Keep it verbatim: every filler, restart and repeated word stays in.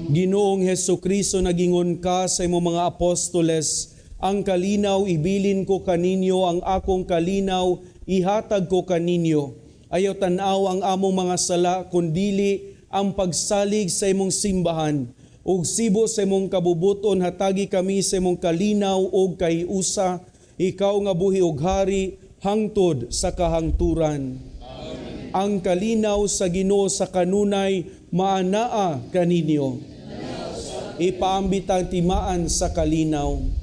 Ginoong Hesukristo, nagingon ka sa imong mga apostoles, ang kalinaw ibilin ko kaninyo, ang akong kalinaw ihatag ko kaninyo. Ayaw tanaw ang among mga sala, kundili ang pagsalig sa imong simbahan. Ug sibo sa imong kabubuton, hatagi kami sa imong kalinaw ug kayusa, ikaw nga buhi ug hari, hangtod sa kahangturan. Amen. Ang kalinaw sa Ginoo sa kanunay, maanaa kaninyo. Ipaambit ang timaan sa kalinaw.